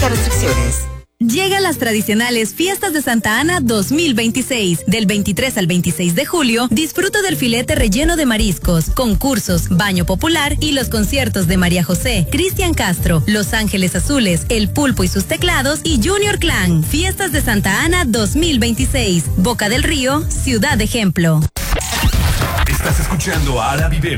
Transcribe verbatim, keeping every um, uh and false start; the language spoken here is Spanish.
Aplica restricciones. Llegan las tradicionales Fiestas de Santa Ana dos mil veintiséis. Del veintitrés al veintiséis de julio, disfruta del filete relleno de mariscos, concursos, baño popular y los conciertos de María José, Cristian Castro, Los Ángeles Azules, El Pulpo y sus teclados y Junior Clan. Fiestas de Santa Ana dos mil veintiséis. Boca del Río, Ciudad Ejemplo. Estás escuchando a Ara Vivero